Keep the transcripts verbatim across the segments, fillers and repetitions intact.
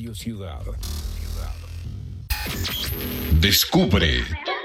Radio Ciudad. Descubre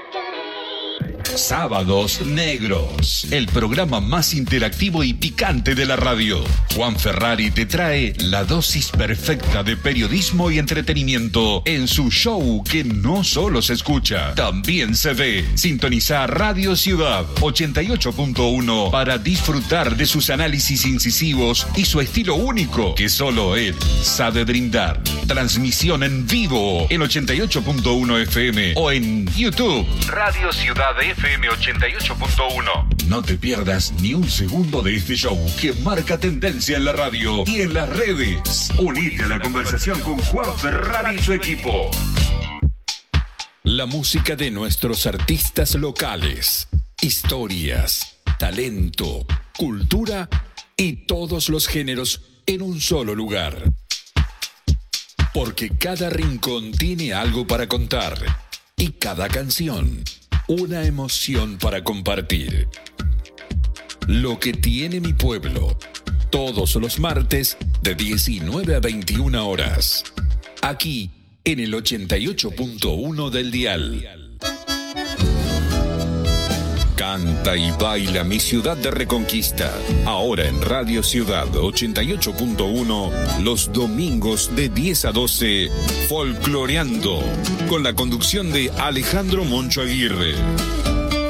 Sábados Negros, el programa más interactivo y picante de la radio. Juan Ferrari te trae la dosis perfecta de periodismo y entretenimiento en su show que no solo se escucha, también se ve. Sintoniza Radio Ciudad ochenta y ocho punto uno para disfrutar de sus análisis incisivos y su estilo único que solo él sabe brindar. Transmisión en vivo en ochenta y ocho punto uno F M o en YouTube Radio Ciudad F M ochenta y ocho punto uno. No te pierdas ni un segundo de este show que marca tendencia en la radio y en las redes. Unite a la conversación con Juan Ferrari y su equipo. La música de nuestros artistas locales, historias, talento, cultura y todos los géneros en un solo lugar. Porque cada rincón tiene algo para contar y cada canción una emoción para compartir. Lo que tiene mi pueblo, todos los martes de diecinueve a veintiuna horas, aquí en el ochenta y ocho punto uno del dial. Canta y baila mi ciudad de Reconquista, ahora en Radio Ciudad ochenta y ocho punto uno, los domingos de diez a doce, Folcloreando, con la conducción de Alejandro Moncho Aguirre.